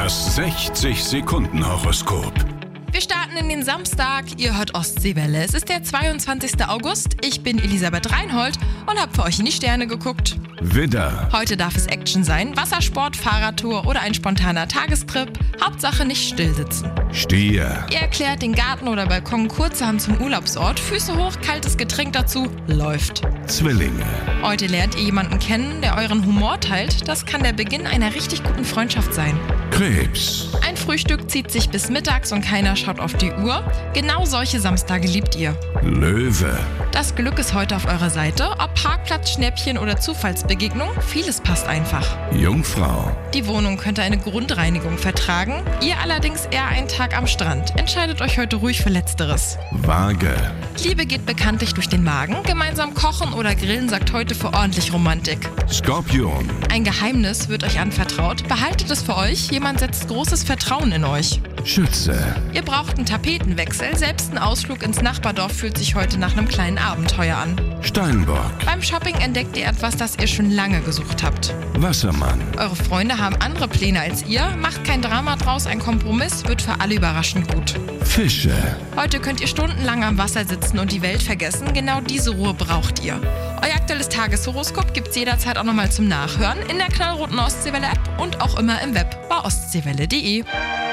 Das 60-Sekunden-Horoskop. Wir starten in den Samstag. Ihr hört Ostseewelle. Es ist der 22. August. Ich bin Elisabeth Reinhold und habe für euch in die Sterne geguckt. Widder, Heute darf es Action sein. Wassersport, Fahrradtour oder ein spontaner Tagestrip. Hauptsache nicht stillsitzen. Stier, Ihr erklärt den Garten oder Balkon kurzerhand zum Urlaubsort. Füße hoch, kaltes Getränk dazu. Läuft. Zwillinge, Heute lernt ihr jemanden kennen, der euren Humor teilt. Das kann der Beginn einer richtig guten Freundschaft sein. Krebs, Ein Frühstück zieht sich bis mittags und keiner schaut auf die Uhr. Genau solche Samstage liebt ihr. Löwe, Das Glück ist heute auf eurer Seite. Ob Parkplatz, Schnäppchen oder Zufallsbegegnung, vieles passt einfach. Jungfrau, Die Wohnung könnte eine Grundreinigung vertragen. Ihr allerdings eher einen Tag am Strand. Entscheidet euch heute ruhig für Letzteres. Waage, Liebe geht bekanntlich durch den Magen. Gemeinsam kochen oder grillen sorgt heute für ordentlich Romantik. Skorpion, Ein Geheimnis wird euch anvertraut. Behaltet es für euch. Jemand setzt großes Vertrauen in euch. Schütze, Ihr braucht einen Tapetenwechsel. Selbst ein Ausflug ins Nachbardorf fühlt sich heute nach einem kleinen Abenteuer an. Steinbock, Beim Shopping entdeckt ihr etwas, das ihr schon lange gesucht habt. Wassermann, Eure Freunde haben andere Pläne als ihr. Macht kein Drama draus, ein Kompromiss wird für alle überraschend gut. Fische, Heute könnt ihr stundenlang am Wasser sitzen und die Welt vergessen. Genau diese Ruhe braucht ihr. Euer aktuelles Tageshoroskop gibt's jederzeit auch nochmal zum Nachhören in der knallroten Ostseewelle-App und auch immer im Web bei ostseewelle.de.